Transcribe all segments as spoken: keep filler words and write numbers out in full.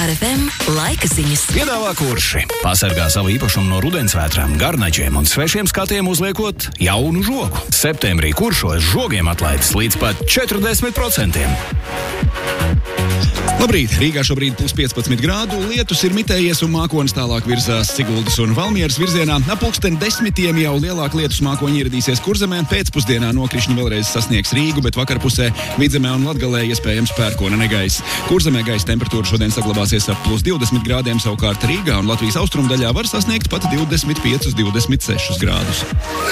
Ar F M laika ziņas. Piedāvā Kurši. Pasargā savu īpašumu no rudensvētrām, garnačiem un svešiem skatiem uzliekot jaunu žogu. Septembrī Kuršos žogiem atlaides līdz pat četrdesmit procentiem. Labrīt! Rīgā šobrīd plus piecpadsmit grādu, lietus ir mitējies un mākonis tālāk virzās Siguldas un Valmieras virzienā. Ap pulksten desmitiem jau lielāk lietus mākoņi ieradīsies Kurzemē, pēcpusdienā nokrišņi vēlreiz sasniegs Rīgu, bet vakarpusē Vidzemē un Latgalē iespējams pērkona negaiss. Kurzemē gaisa temperatūra šodien saglabāsies ap plus divdesmit grādiem, savukārt Rīgā un Latvijas austrumu daļā var sasniegt pat divdesmit piecus līdz divdesmit sešus grādus.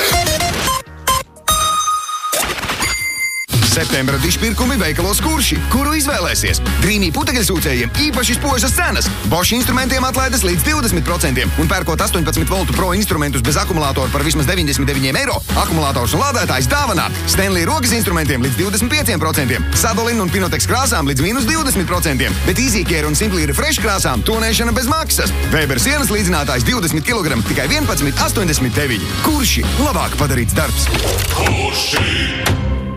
Septembra dišpirkumi veikalos Kurši, kuru izvēlēsies. Drīmī putekļsūcējiem īpaši spožas cenas. Bosch instrumentiem atlaides līdz divdesmit procentiem un pērkot astoņpadsmit voltu pro instrumentus bez akumulātoru par vismaz deviņdesmit deviņiem eiro. Akumulators un lādētājs dāvanā. Stanley rokas instrumentiem līdz divdesmit pieciem procentiem. Sadolin un Pinotex krāsām līdz mīnus divdesmit procentiem. Bet Easy Care un Simply Refresh krāsām tonēšana bez maksas. Weber sienas līdzinātājs divdesmit kilogramu tikai vienpadsmit astoņdesmit deviņi. Kurši labāk padarīts darbs. Kurši!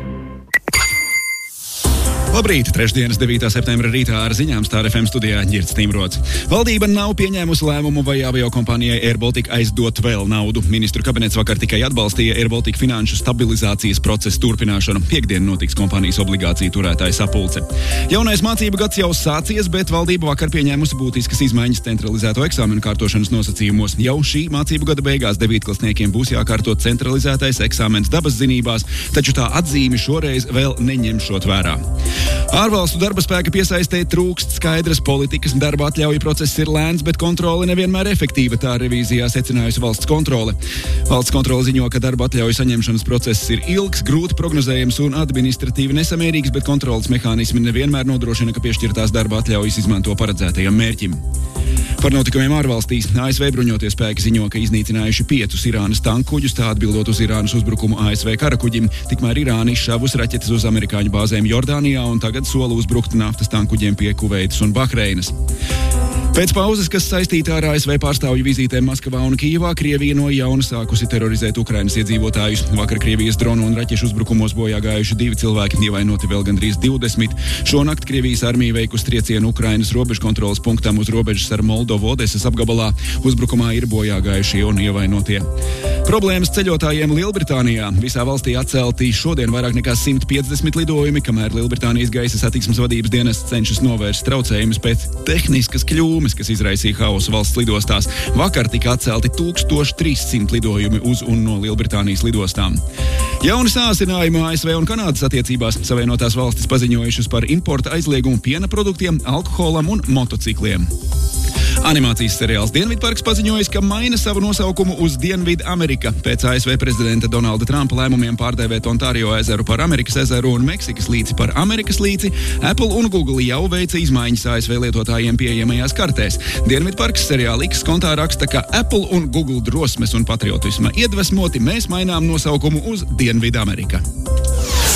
Labrīt! Trešdienas devītā septembra rītā ar ziņām Star F M studijā Ģirds Timrods. Valdība nav pieņēmusi lēmumu, vai aviokompanijai Air Baltica aizdot vēl naudu. Ministru kabinets vakar tikai atbalstīja Air Baltica finanšu stabilizācijas procesu turpināšanu. Piektdien notiks kompānijas obligāciju turētāja sapulce. Jaunais mācību gads jau sācies, bet valdība vakar pieņēmusi būtiskas izmaiņas centralizēto eksāmenu kārtošanas nosacījumos. Jau šī mācību gada beigās devītklasniekiem būs jākārto centralizētais eksāmens dabas zinībās, taču tā atzīmi šoreiz vēl neņemšot vērā. Ārvalstu darba spēka piesaistē trūkst skaidras politikas, darba atļauju process ir lēns, bet kontrole nevienmēr efektīva, tā revīzijā secinājusi valsts kontrole. Valsts kontrole ziņo, ka darba atļauju saņemšanas process ir ilgs, grūti prognozējams un administratīvi nesamērīgs, bet kontroles mehānismi nevienmēr nodrošina, ka piešķirtās darba atļaujas izmanto paredzētajam mērķim. Par notikumiem ārvalstīs A S V bruņotie spēki ziņo, ka iznīcinājuši piecus Irānas tankuģus, tā atbildot uz Irānas uzbrukumu A S V karakuģim, tikmēr Irāna izšāvusi raķetes uz amerikāņu bāzēm Jordānijā un tagad sola uzbrukt naftas tankuģiem pie Kuveitas un Bahreinas. Pēc pauzes, kas saistīta ar A S V pārstāvju vizītēm Maskavā un Kijevā, Krievija no jauna sākusi terorizēt Ukrainas iedzīvotājus. Vakar Krievijas dronu un raķešu uzbrukumos bojā gājuši divi cilvēki, ievainoti vēl gandrīz divdesmit. Šonakt Krievijas armija veikusi triecienu Ukrainas robežu kontroles punktam uz robežas ar Moldovu Odesas apgabalā. Uzbrukumā ir bojā gājušie un ievainotie. Problēmas ceļotājiem Lielbritānijā. Visā valstī atcelti šodien vairāk nekā simt piecdesmit lidojumi, kamēr Lielbritānijas gaisa satiksmes vadības dienests cenšas novērst traucējumus pēc tehniskas kļūmes, kas izraisīja haosu valsts lidostās. Vakar tika atcelti tūkstoš trīssimt lidojumi uz un no Lielbritānijas lidostām. Jauni sāsinājumi A S V un Kanādas attiecībās. Savienotās valstis paziņojušas par importa aizliegumu piena produktiem, alkoholam un motocikliem. Animācijas seriāls Dienvidparks paziņojis, ka maina savu nosaukumu uz Dienvidu Amerika. Pēc A S V prezidenta Donalda Trumpa lēmumiem pārdēvēt Ontārio ezeru par Amerikas ezeru un Meksikas līci par Amerikas līci, Apple un Google jau veica izmaiņas A S V lietotājiem pieejamajās kartēs. Dienvidparks seriāla X kontā raksta, ka Apple un Google drosmes un patriotisma iedvesmoti mēs mainām nosaukumu uz Dienvidu Amerika.